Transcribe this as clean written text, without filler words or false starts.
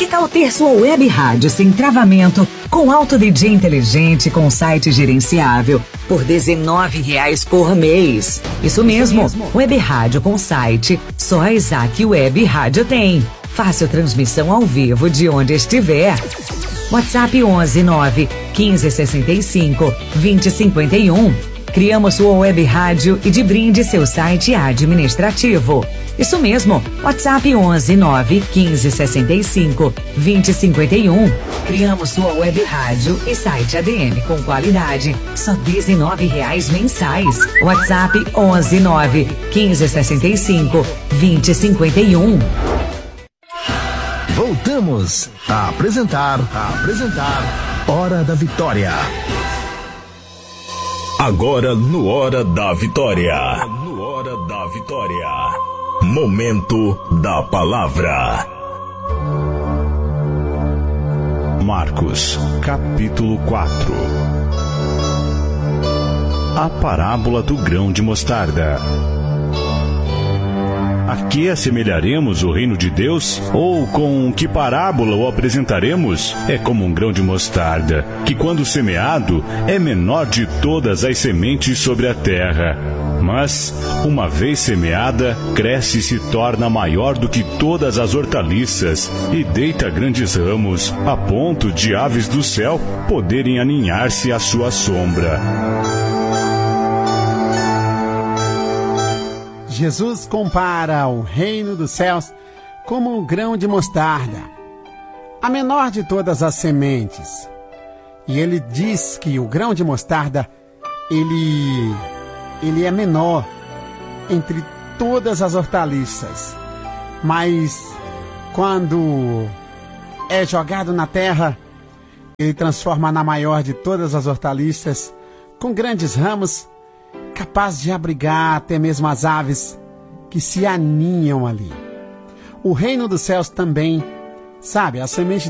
Que tal ter sua web rádio sem travamento, com alto DJ inteligente, com site gerenciável, por R$19 por mês? Isso mesmo, web rádio com site, só a Isaac Web Rádio tem. Fácil transmissão ao vivo de onde estiver. WhatsApp 11 9 15 65 20 51. Criamos sua web rádio e de brinde seu site administrativo. Isso mesmo, WhatsApp 11 9 15 65 20 51. Criamos sua web rádio e site ADM com qualidade, só R$19 mensais. WhatsApp 11 9 15 65 20 51. Voltamos a apresentar Hora da Vitória. Agora no Hora da Vitória. Momento da Palavra. Marcos, capítulo 4. A parábola do grão de mostarda. A que assemelharemos o reino de Deus? Ou com que parábola o apresentaremos? É como um grão de mostarda, que quando semeado é menor de todas as sementes sobre a terra. Mas, uma vez semeada, cresce e se torna maior do que todas as hortaliças e deita grandes ramos, a ponto de aves do céu poderem aninhar-se à sua sombra. Jesus compara o reino dos céus como um grão de mostarda, a menor de todas as sementes. E ele diz que o grão de mostarda, ele é menor entre todas as hortaliças. Mas quando é jogado na terra, ele transforma na maior de todas as hortaliças, com grandes ramos, capaz de abrigar até mesmo as aves que se aninham ali. O reino dos céus também, sabe, a semente